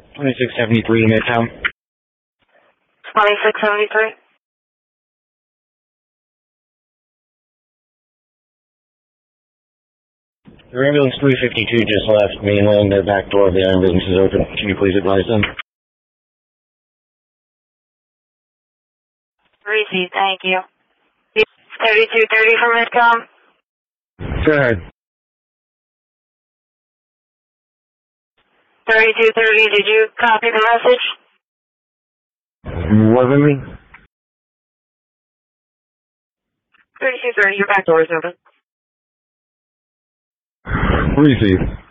2673 Midtown. 2673. The ambulance 352 just left mainland. The back door of the ambulance is open. Can you please advise them? Receive, thank you. 3230 for Midcom. Go ahead. 3230, did you copy the message? Wasn't me? 3230, your back door is open. Receive.